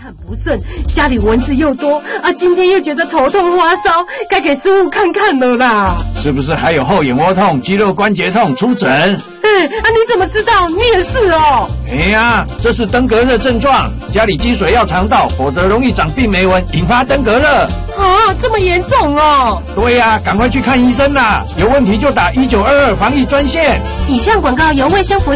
很不顺，家里蚊子又多啊，今天又觉得头痛发烧，该给师傅看看了啦。 是不是还有后眼窝痛、肌肉关节痛？出诊。 你怎么知道？你也是哦。 哎呀，这是登革热症状，家里积水要常倒，否则容易长病媒蚊，引发登革热。 啊，这么严重哦？ 对呀，赶快去看医生啦！有问题就打1922防疫专线。 以上广告由卫生福利